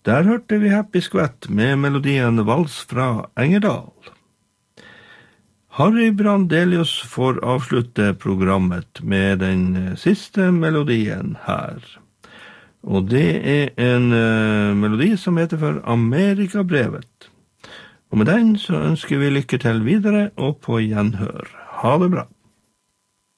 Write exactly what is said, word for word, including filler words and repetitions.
Der hørte vi Happy Skvett med melodien Vals fra Engerdal. Harry Brandelius får avslutte programmet med den siste melodien her. Og det er en uh, melodi som heter for Amerikabrevet. Og med den så ønsker vi lykke til videre og på gjenhør. Ha det bra.